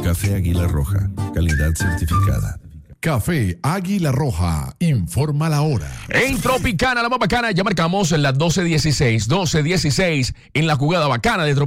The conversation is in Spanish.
Café Águila Roja, calidad certificada. Café Águila Roja, informa la hora. En Tropicana, la más bacana, ya marcamos en las 12:16 en la jugada bacana de Tropicana.